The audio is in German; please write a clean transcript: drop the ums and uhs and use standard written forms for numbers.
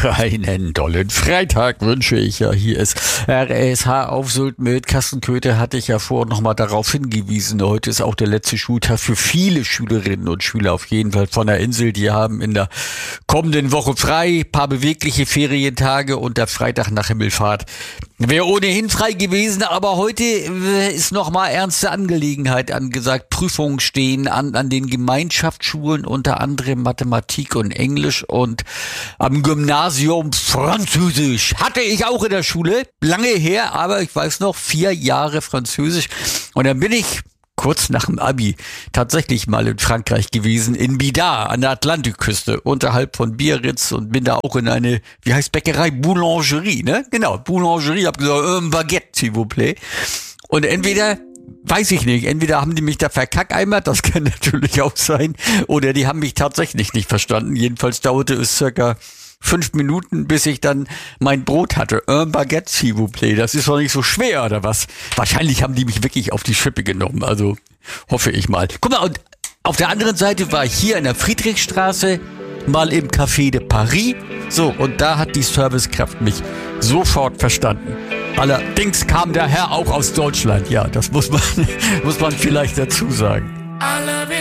Einen tollen Freitag wünsche ich ja. Hier ist RSH auf Sylt mit Carsten Köthe. Hatte ich ja vorhin nochmal darauf hingewiesen. Heute ist auch der letzte Schultag für viele Schülerinnen und Schüler auf jeden Fall von der Insel. Die haben in der kommenden Woche frei, paar bewegliche Ferientage und der Freitag nach Himmelfahrt wäre ohnehin frei gewesen, aber heute ist nochmal ernste Angelegenheit angesagt. Prüfungen stehen an den Gemeinschaftsschulen, unter anderem Mathematik und Englisch und am Gymnasium Französisch. Hatte ich auch in der Schule, lange her, aber ich weiß noch, 4 Jahre Französisch. Und dann bin ich kurz nach dem Abi tatsächlich mal in Frankreich gewesen, in Bidart, an der Atlantikküste, unterhalb von Biarritz und bin da auch in eine, wie heißt Bäckerei? Boulangerie, ne? Genau, Boulangerie, hab gesagt, Baguette, s'il vous plaît. Und entweder, weiß ich nicht, entweder haben die mich da verkackeimert, das kann natürlich auch sein, oder die haben mich tatsächlich nicht verstanden. Jedenfalls dauerte es circa 5 Minuten, bis ich dann mein Brot hatte. Baguette, s'il vous plaît. Das ist doch nicht so schwer, oder was? Wahrscheinlich haben die mich wirklich auf die Schippe genommen. Also hoffe ich mal. Guck mal, und auf der anderen Seite war ich hier in der Friedrichstraße, mal im Café de Paris. So, und da hat die Servicekraft mich sofort verstanden. Allerdings kam der Herr auch aus Deutschland. Ja, das muss man vielleicht dazu sagen.